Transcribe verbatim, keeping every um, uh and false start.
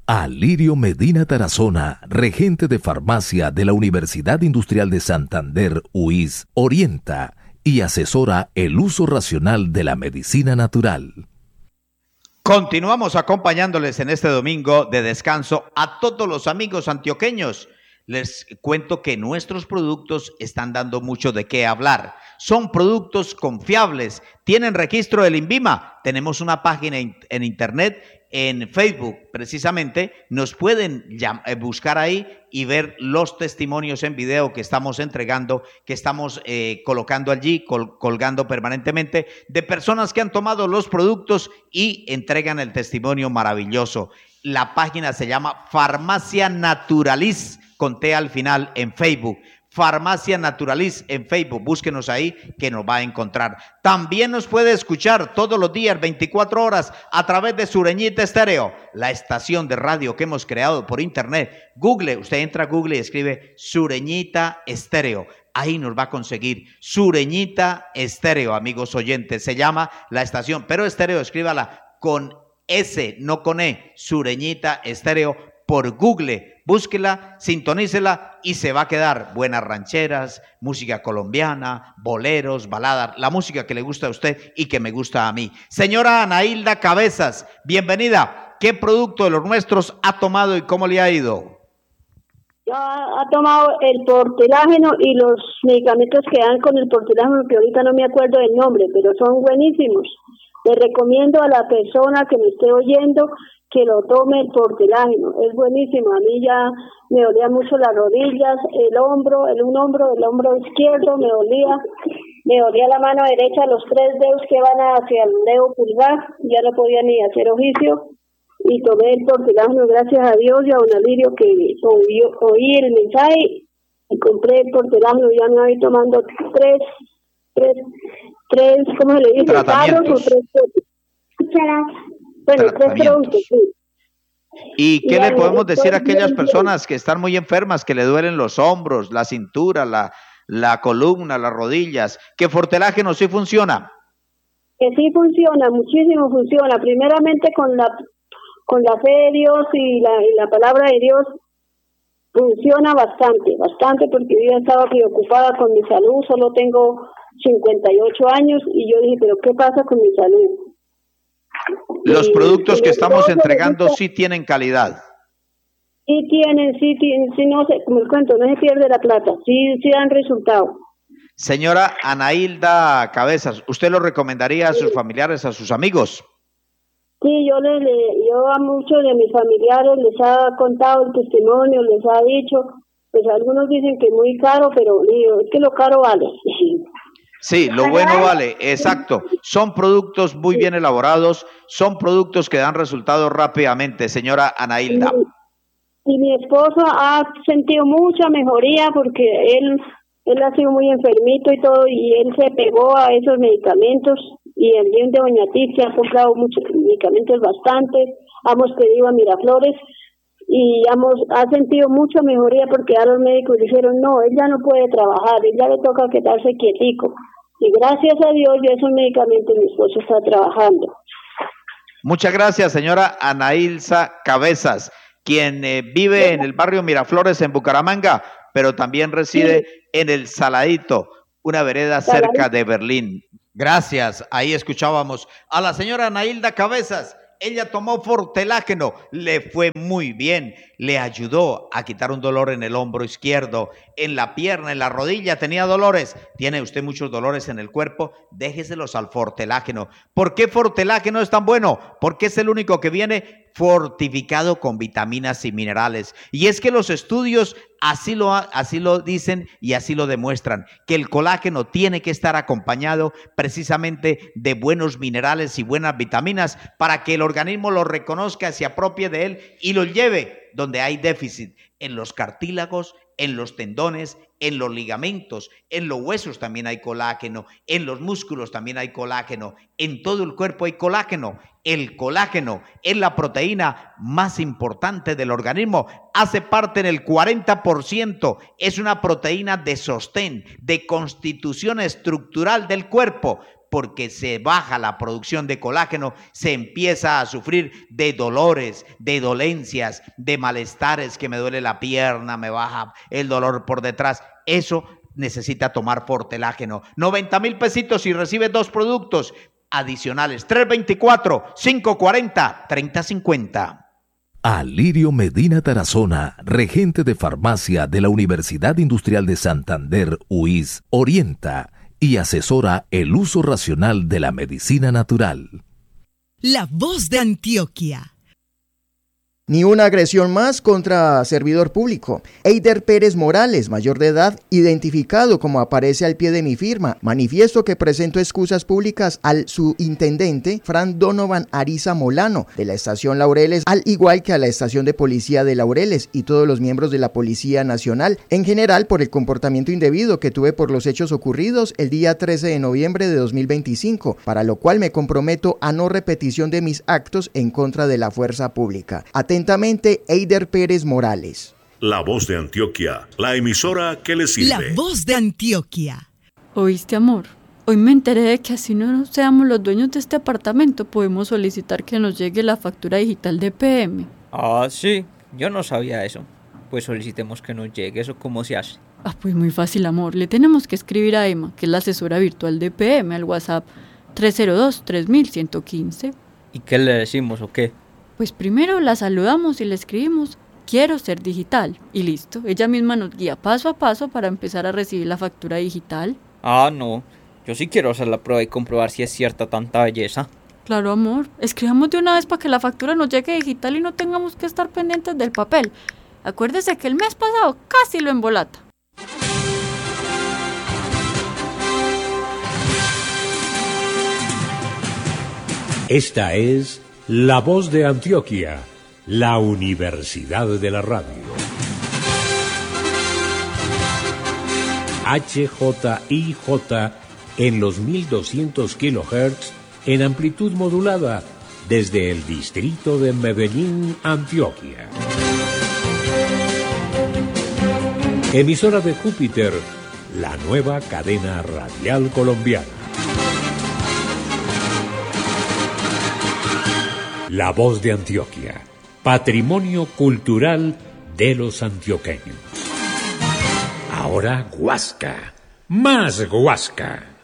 Alirio Medina Tarazona, regente de farmacia de la Universidad Industrial de Santander, U I S, orienta y asesora el uso racional de la medicina natural. Continuamos acompañándoles en este domingo de descanso a todos los amigos antioqueños. Les cuento que nuestros productos están dando mucho de qué hablar. Son productos confiables, tienen registro del INVIMA, tenemos una página en internet, en Facebook precisamente, nos pueden buscar ahí y ver los testimonios en video que estamos entregando, que estamos eh, colocando allí, col colgando permanentemente, de personas que han tomado los productos y entregan el testimonio maravilloso. La página se llama Farmacia Naturalis, con T al final, en Facebook. Farmacia Naturalis en Facebook, búsquenos ahí que nos va a encontrar. También nos puede escuchar todos los días, veinticuatro horas, a través de Sureñita Estéreo, la estación de radio que hemos creado por internet. Google, usted entra a Google y escribe Sureñita Estéreo. Ahí nos va a conseguir Sureñita Estéreo, amigos oyentes. Se llama la estación, pero estéreo, escríbala con S, no con E. Sureñita Estéreo por Google. Búsquela, sintonícela y se va a quedar buenas rancheras, música colombiana, boleros, baladas, la música que le gusta a usted y que me gusta a mí. Señora Anailda Cabezas, bienvenida. ¿Qué producto de los nuestros ha tomado y cómo le ha ido? Ha, ha tomado el portelágeno y los medicamentos que dan con el portelágeno, que ahorita no me acuerdo del nombre, pero son buenísimos. Le recomiendo a la persona que me esté oyendo que lo tome el portelágeno, es buenísimo. A mí ya me dolía mucho las rodillas, el hombro, el un hombro, el hombro izquierdo me dolía, me dolía la mano derecha, los tres dedos que van hacia el dedo pulgar, ya no podía ni hacer oficio, y tomé el portelágeno, gracias a Dios y a don Alirio que oí, oí el mensaje y compré el portelágeno. Ya me voy tomando tres, tres, tres, ¿cómo se le dice? Tratamientos. O tres, Bueno, tres productos, sí. ¿Y qué le podemos decir a aquellas personas que están muy enfermas, que le duelen los hombros, la cintura, la, la columna, las rodillas? ¿Que Fortelágeno sí funciona? Que sí funciona, muchísimo funciona. Primeramente con la con la fe de Dios y la, y la palabra de Dios funciona bastante, bastante, porque yo ya estaba preocupada con mi salud. Solo tengo cincuenta y ocho años y yo dije, ¿pero qué pasa con mi salud? Los productos que estamos entregando sí tienen calidad. Sí tienen, sí tienen, sí no se, como el cuento, no se pierde la plata, sí, sí dan resultado. Señora Anailda Cabezas, ¿usted lo recomendaría a sus familiares, a sus amigos? Sí, yo le, le yo a muchos de mis familiares les ha contado el testimonio, les ha dicho, pues algunos dicen que muy caro, pero digo, es que lo caro vale. Sí, lo bueno vale, exacto. Son productos muy bien elaborados, son productos que dan resultados rápidamente, señora Anailda. Y, y mi esposo ha sentido mucha mejoría porque él, él ha sido muy enfermito y todo, y él se pegó a esos medicamentos, y el bien de doña Titia ha comprado muchos medicamentos bastantes, hemos pedido a Miraflores, y hemos, ha sentido mucha mejoría porque ya los médicos dijeron, no, él ya no puede trabajar, él ya le toca quedarse quietico. Y gracias a Dios, ya esos medicamentos mi esposo está trabajando. Muchas gracias, señora Anailza Cabezas, quien eh, vive en el barrio Miraflores en Bucaramanga, pero también reside sí. en el Saladito, una vereda Saladito. cerca de Berlín. Gracias, ahí escuchábamos a la señora Anailda Cabezas. Ella tomó Fortelágeno, le fue muy bien, le ayudó a quitar un dolor en el hombro izquierdo, en la pierna, en la rodilla, tenía dolores. ¿Tiene usted muchos dolores en el cuerpo? Déjeselos al Fortelágeno. ¿Por qué Fortelágeno es tan bueno? Porque es el único que viene fortificado con vitaminas y minerales. Y es que los estudios así lo, así lo dicen y así lo demuestran, que el colágeno tiene que estar acompañado precisamente de buenos minerales y buenas vitaminas para que el organismo lo reconozca, se apropie de él y lo lleve donde hay déficit, en los cartílagos, en los tendones, en los ligamentos, en los huesos también hay colágeno, en los músculos también hay colágeno, en todo el cuerpo hay colágeno. El colágeno es la proteína más importante del organismo, hace parte del cuarenta por ciento, es una proteína de sostén, de constitución estructural del cuerpo. porque se baja la producción de colágeno, se empieza a sufrir de dolores, de dolencias, de malestares, que me duele la pierna, me baja el dolor por detrás. Eso necesita tomar Fortelágeno. noventa mil pesitos y recibe dos productos adicionales. tres veinticuatro, cinco cuarenta, treinta cincuenta. Alirio Medina Tarazona, regente de farmacia de la Universidad Industrial de Santander, U I S, orienta y asesora el uso racional de la medicina natural. La voz de Antioquia. Ni una agresión más contra servidor público. Eider Pérez Morales, mayor de edad, identificado como aparece al pie de mi firma. Manifiesto que presento excusas públicas al subintendente Fran Donovan Ariza Molano, de la estación Laureles, al igual que a la estación de policía de Laureles y todos los miembros de la Policía Nacional, en general por el comportamiento indebido que tuve por los hechos ocurridos el día trece de noviembre de dos mil veinticinco, para lo cual me comprometo a no repetición de mis actos en contra de la fuerza pública. Atentamente, Eider Pérez Morales. La voz de Antioquia, la emisora que le sirve. La voz de Antioquia. ¿Oíste, amor? Hoy me enteré de que así no seamos los dueños de este apartamento, podemos solicitar que nos llegue la factura digital de P M. Ah, sí, yo no sabía eso. Pues solicitemos que nos llegue. ¿Eso cómo se hace? Ah, pues muy fácil, amor. Le tenemos que escribir a Emma, que es la asesora virtual de P M, al WhatsApp tres cero dos, tres mil ciento quince. ¿Y qué le decimos o qué? Pues primero la saludamos y le escribimos: quiero ser digital, y listo. Ella misma nos guía paso a paso para empezar a recibir la factura digital. Ah, no, yo sí quiero hacer la prueba y comprobar si es cierta tanta belleza. Claro, amor, escribamos de una vez para que la factura nos llegue digital y no tengamos que estar pendientes del papel. Acuérdese que el mes pasado casi lo embolata. Esta es La Voz de Antioquia, la Universidad de la Radio. H J I J en los mil doscientos kilohertz en amplitud modulada desde el distrito de Medellín, Antioquia. Emisora de Júpiter, la nueva cadena radial colombiana. La Voz de Antioquia, patrimonio cultural de los antioqueños. Ahora Huasca, más Huasca.